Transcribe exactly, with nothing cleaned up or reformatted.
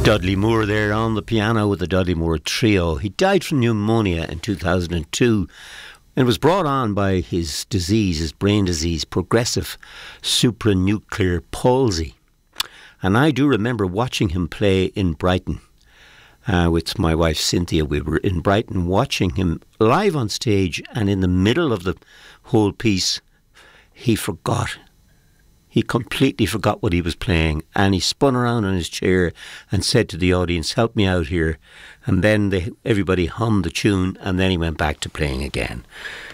Dudley Moore there on the piano with the Dudley Moore Trio. He died from pneumonia in two thousand two and was brought on by his disease, his brain disease, progressive supranuclear palsy. And I do remember watching him play in Brighton uh, with my wife Cynthia. We were in Brighton watching him live on stage, and in the middle of the whole piece, he forgot. He completely forgot what he was playing, and he spun around on his chair and said to the audience, "Help me out here." And then they, everybody hummed the tune, and then he went back to playing again.